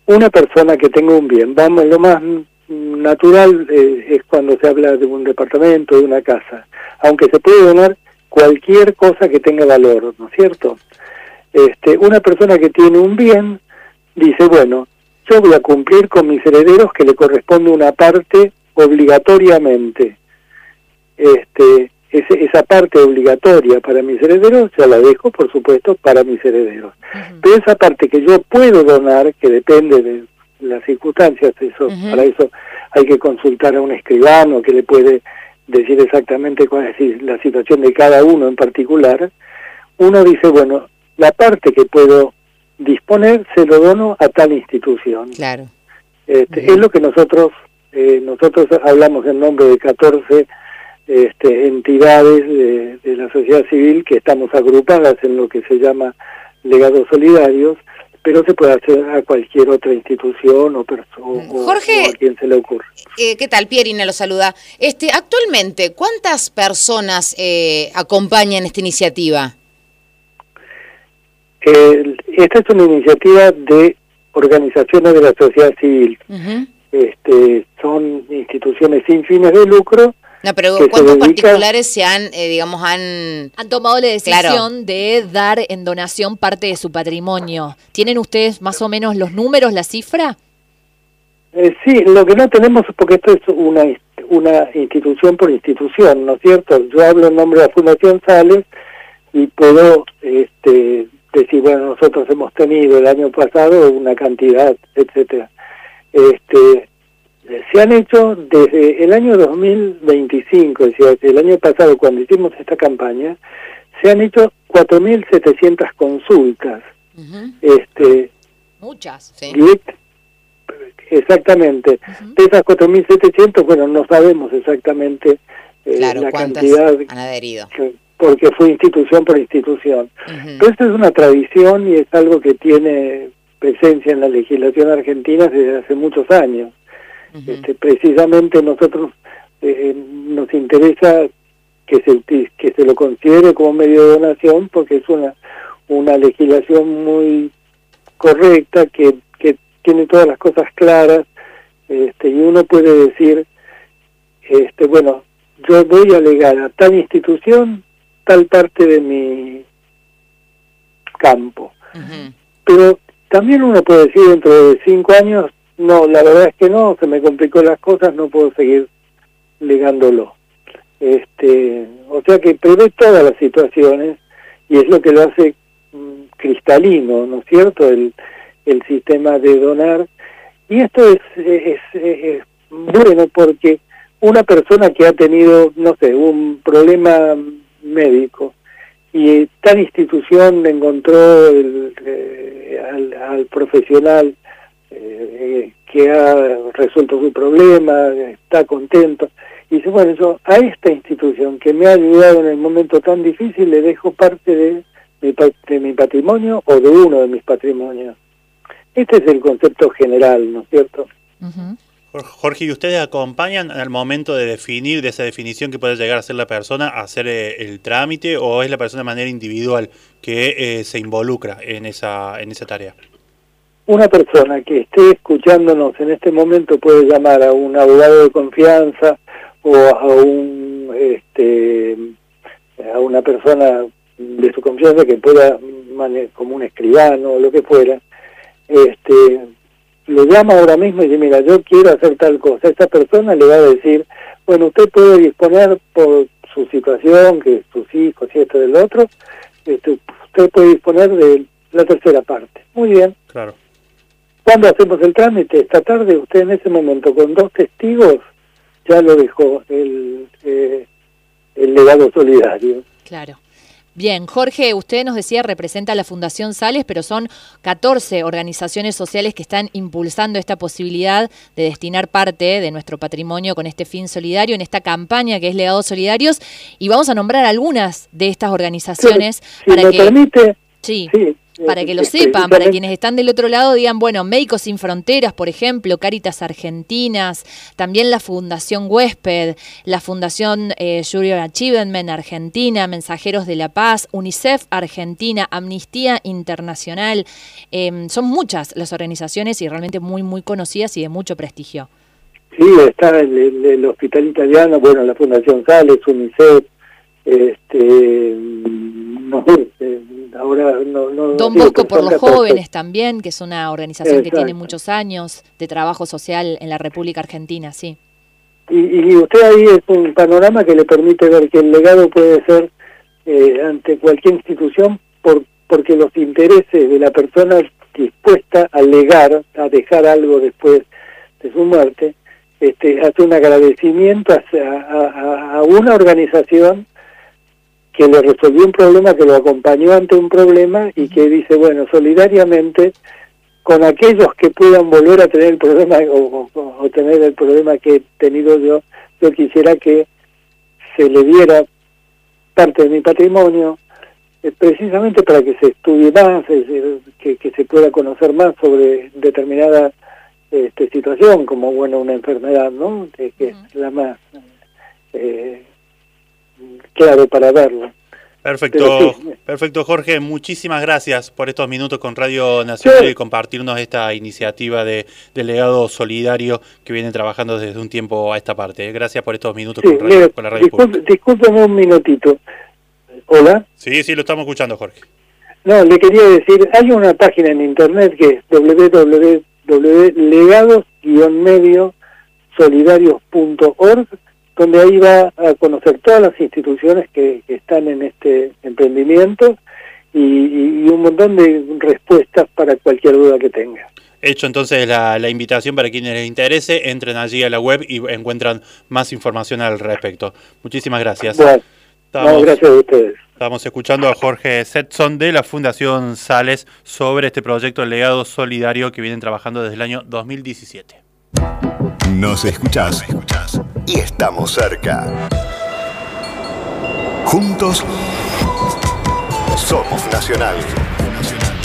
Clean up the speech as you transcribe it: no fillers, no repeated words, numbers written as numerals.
una persona que tenga un bien, vamos, lo más natural es cuando se habla de un departamento, de una casa, aunque se puede donar cualquier cosa que tenga valor, ¿no es cierto? Una persona que tiene un bien dice, bueno, yo voy a cumplir con mis herederos que le corresponde una parte obligatoriamente. Esa parte obligatoria para mis herederos, ya la dejo, por supuesto, para mis herederos. Pero esa parte que yo puedo donar, que depende de las circunstancias, para eso hay que consultar a un escribano que le puede decir exactamente cuál es la situación de cada uno en particular. Uno dice, bueno, la parte que puedo disponer se lo dono a tal institución. Claro. Es lo que nosotros hablamos en nombre de 14 entidades de la sociedad civil que estamos agrupadas en lo que se llama legados solidarios, pero se puede hacer a cualquier otra institución o Jorge, o a quien se le ocurra. ¿Qué tal? Pierina lo saluda. Actualmente, ¿cuántas personas acompañan esta iniciativa? Esta es una iniciativa de organizaciones de la sociedad civil. Son instituciones sin fines de lucro. No, pero ¿cuántos particulares se han tomado la decisión de dar en donación parte de su patrimonio? ¿Tienen ustedes más o menos los números, la cifra? Sí, lo que no tenemos, porque esto es una institución por institución, ¿no es cierto? Yo hablo en nombre de la Fundación Sales y puedo decir, bueno, nosotros hemos tenido el año pasado una cantidad, etcétera. Se han hecho desde el año 2025, es decir, el año pasado cuando hicimos esta campaña, se han hecho 4.700 consultas. Muchas, sí. Exactamente. De esas 4.700, bueno, no sabemos exactamente la cantidad han adherido. Porque fue institución por institución. Pero esto es una tradición y es algo que tiene presencia en la legislación argentina desde hace muchos años. Precisamente nosotros nos interesa que se lo considere como medio de donación porque es una legislación muy correcta que tiene todas las cosas claras, y uno puede decir, bueno, yo voy a legar a tal institución tal parte de mi campo. Pero también uno puede decir dentro de 5 años, no, la verdad es que no, se me complicó las cosas, no puedo seguir legándolo. O sea que prevé todas las situaciones y es lo que lo hace cristalino, ¿no es cierto?, el sistema de donar. Y esto es bueno porque una persona que ha tenido, no sé, un problema médico y tal institución encontró al profesional que ha resuelto su problema, está contento, y dice, bueno, yo a esta institución que me ha ayudado en el momento tan difícil le dejo parte de mi patrimonio o de uno de mis patrimonios. Este es el concepto general, ¿no es cierto? Jorge, ¿y ustedes acompañan al momento de definir, de esa definición que puede llegar a ser la persona, a hacer el trámite, o es la persona de manera individual que se involucra en esa tarea? Una persona que esté escuchándonos en este momento puede llamar a un abogado de confianza o a una persona de su confianza que pueda, como un escribano o lo que fuera, lo llama ahora mismo y dice, mira, yo quiero hacer tal cosa. Esta persona le va a decir, bueno, usted puede disponer por su situación, que sus hijos y esto del otro, usted puede disponer de la tercera parte. Muy bien. Claro. Cuando hacemos el trámite? Esta tarde, usted en ese momento, con 2 testigos, ya lo dejó el legado solidario. Claro. Bien, Jorge, usted nos decía representa a la Fundación Sales, pero son 14 organizaciones sociales que están impulsando esta posibilidad de destinar parte de nuestro patrimonio con este fin solidario en esta campaña que es Legados Solidarios, y vamos a nombrar algunas de estas organizaciones. Si me permite, sí, para que lo sepan, para quienes están del otro lado digan, bueno, Médicos Sin Fronteras, por ejemplo, Cáritas Argentinas, también la Fundación Huésped, la Fundación Junior Achievement Argentina, Mensajeros de la Paz, UNICEF Argentina, Amnistía Internacional, son muchas las organizaciones y realmente muy, muy conocidas y de mucho prestigio. Sí, está el Hospital Italiano, bueno, la Fundación Sales, UNICEF, ahora no Don Bosco por los Jóvenes también, que es una organización que tiene muchos años de trabajo social en la República Argentina, sí. Y usted ahí es un panorama que le permite ver que el legado puede ser ante cualquier institución porque los intereses de la persona dispuesta a legar, a dejar algo después de su muerte, hace un agradecimiento a una organización que le resolvió un problema, que lo acompañó ante un problema y que dice, bueno, solidariamente con aquellos que puedan volver a tener el problema o tener el problema que he tenido yo quisiera que se le diera parte de mi patrimonio, precisamente para que se estudie más, que se pueda conocer más sobre determinada situación, como bueno una enfermedad, ¿no? Que es la más claro para verlo. Perfecto, sí. Perfecto, Jorge, muchísimas gracias por estos minutos con Radio Nacional y compartirnos esta iniciativa de legado solidario que viene trabajando desde un tiempo a esta parte. Gracias por estos minutos con la Radio Pública. Discúlpeme un minutito. ¿Hola? Sí, lo estamos escuchando, Jorge. No, le quería decir, hay una página en internet que es www.legados-mediosolidarios.org, donde ahí va a conocer todas las instituciones que están en este emprendimiento y un montón de respuestas para cualquier duda que tenga. Hecho entonces la invitación para quienes les interese, entren allí a la web y encuentran más información al respecto. Muchísimas gracias. Bueno, gracias a ustedes. Estamos escuchando a Jorge Setson de la Fundación Sales sobre este proyecto de legado solidario que vienen trabajando desde el año 2017. Nos escuchás y estamos cerca. Juntos somos Nacional.